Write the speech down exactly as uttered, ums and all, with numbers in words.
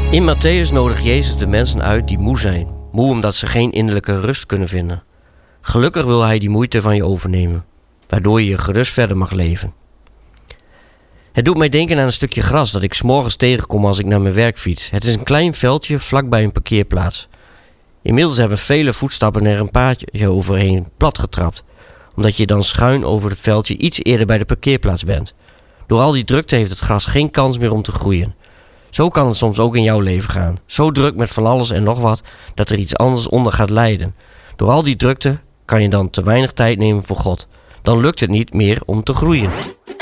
In Mattheüs nodigt Jezus de mensen uit die moe zijn. Moe omdat ze geen innerlijke rust kunnen vinden. Gelukkig wil hij die moeite van je overnemen, waardoor je gerust verder mag leven. Het doet mij denken aan een stukje gras dat ik 's morgens tegenkom als ik naar mijn werk fiets. Het is een klein veldje vlakbij een parkeerplaats. Inmiddels hebben vele voetstappen er een paadje overheen platgetrapt, omdat je dan schuin over het veldje iets eerder bij de parkeerplaats bent. Door al die drukte heeft het gras geen kans meer om te groeien. Zo kan het soms ook in jouw leven gaan. Zo druk met van alles en nog wat, dat er iets anders onder gaat lijden. Door al die drukte kan je dan te weinig tijd nemen voor God. Dan lukt het niet meer om te groeien.